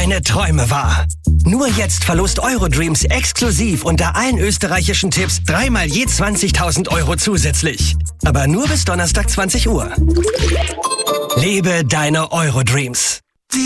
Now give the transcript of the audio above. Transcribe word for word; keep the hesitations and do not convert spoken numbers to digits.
deine Träume wahr. Nur jetzt verlost Eurodreams exklusiv unter allen österreichischen Tipps dreimal je zwanzigtausend Euro zusätzlich. Aber nur bis Donnerstag zwanzig Uhr. Lebe deine Eurodreams.